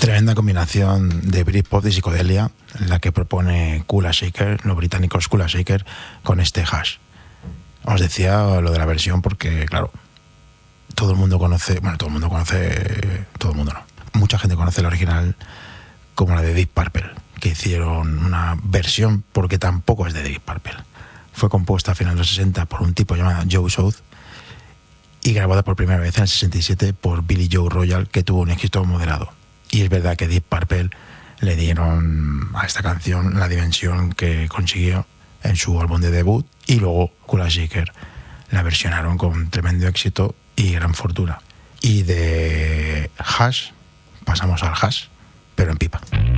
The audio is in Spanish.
Tremenda combinación de Britpop y psicodelia, la que propone Kula Shaker, los británicos Kula Shaker, con este Hash. Os decía lo de la versión porque, claro, todo el mundo no. Mucha gente conoce el original como la de Deep Purple, que hicieron una versión porque tampoco es de Deep Purple. Fue compuesta a finales de los 60 por un tipo llamado Joe South y grabada por primera vez en el 67 por Billy Joe Royal, que tuvo un éxito moderado. Y es verdad que Deep Purple le dieron a esta canción la dimensión que consiguió en su álbum de debut, y luego Kula Shaker la versionaron con tremendo éxito y gran fortuna. Y de Hash pasamos al Hash, pero en pipa.